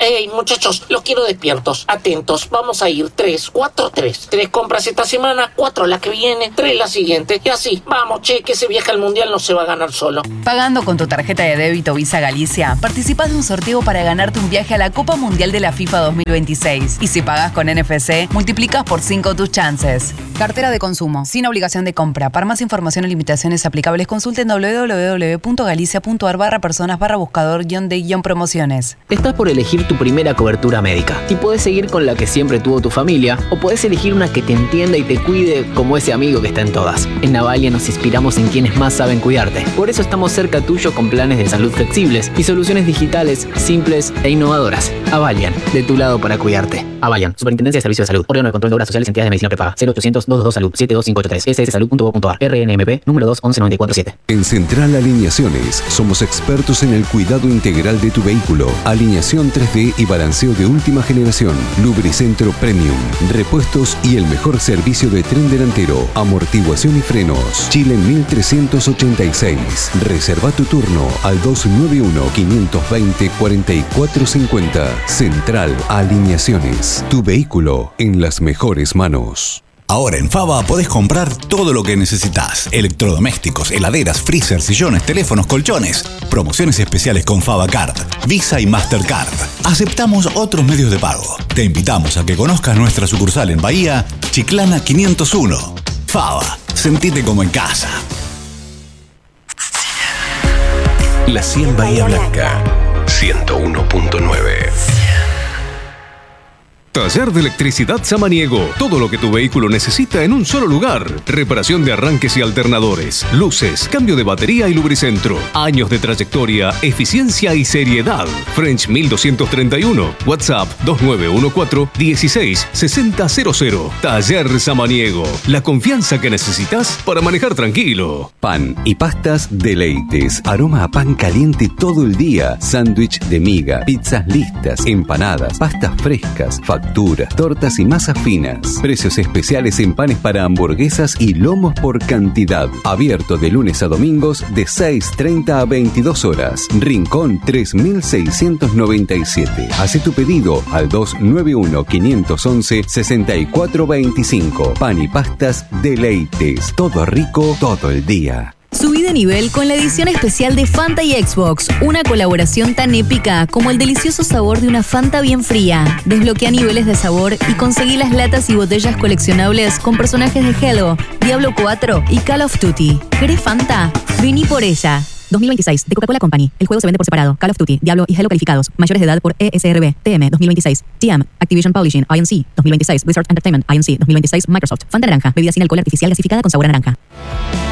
Hey, muchachos, los quiero despiertos, atentos. Vamos a ir 3, 4, 3. 3 compras esta semana, 4 la que viene, 3 la siguiente. Y así, vamos, che, que ese viaje al mundial no se va a ganar solo. Pagando con tu tarjeta de débito Visa Galicia, participás de un sorteo para ganarte un viaje a la Copa Mundial de la FIFA 2026. Y si pagás con NFC, multiplicas por 5 tus chances. Cartera de consumo, sin obligación de compra. Para más información y limitaciones aplicables, consulten www.galicia.ar/personas/buscador-de-promociones. Estás por elegir tu primera cobertura médica y puedes seguir con la que siempre tuvo tu familia o puedes elegir una que te entienda y te cuide como ese amigo que está en todas. En Avalia nos inspiramos en quienes más saben cuidarte. Por eso estamos cerca tuyo con planes de salud flexibles y soluciones digitales simples e innovadoras. Avalian, de tu lado para cuidarte. Avalian, Superintendencia de Servicios de Salud. Órgano de Control de Obras Sociales y Entidades de Medicina Prepaga. 0800-222-SALUD. 72583. sssalud.gov.ar. RNMP número 2119447. En Central Alineaciones somos expertos en el cuidado integral de tu vehículo. Alineación 3D y balanceo de última generación. Lubricentro Premium. Repuestos y el mejor servicio de tren delantero. Amortiguación y frenos. Chile 1386. Reserva tu turno al 291-520-4450. Central Alineaciones. Tu vehículo en las mejores manos. Ahora en Fava podés comprar todo lo que necesitas. Electrodomésticos, heladeras, freezer, sillones, teléfonos, colchones. Promociones especiales con Fava Card, Visa y Mastercard. Aceptamos otros medios de pago. Te invitamos a que conozcas nuestra sucursal en Bahía, Chiclana 501. Fava, sentite como en casa. La 100 Bahía Blanca 101.9. Taller de Electricidad Samaniego. Todo lo que tu vehículo necesita en un solo lugar. Reparación de arranques y alternadores, luces, cambio de batería y lubricentro. Años de trayectoria, eficiencia y seriedad. French 1231. WhatsApp 2914-166000. Taller Samaniego. La confianza que necesitas para manejar tranquilo. Pan y pastas Deleites. Aroma a pan caliente todo el día. Sándwich de miga, pizzas listas, empanadas, pastas frescas, facturas, tortas y masas finas. Precios especiales en panes para hamburguesas y lomos por cantidad. Abierto de lunes a domingos de 6:30 a 22 horas. Rincón 3697. Hace tu pedido al 291-511-6425. Pan y pastas Deleites. Todo rico, todo el día. Subí de nivel con la edición especial de Fanta y Xbox, una colaboración tan épica como el delicioso sabor de una Fanta bien fría. Desbloquea niveles de sabor y conseguí las latas y botellas coleccionables con personajes de Halo, Diablo 4 y Call of Duty. ¿Querés Fanta? Vení por ella. 2026, de Coca-Cola Company. El juego se vende por separado. Call of Duty, Diablo y Halo calificados. Mayores de edad por ESRB, TM 2026. TM, Activision Publishing, INC 2026. Blizzard Entertainment, INC 2026. Microsoft. Fanta naranja. Bebida sin alcohol artificial gasificada con sabor a naranja.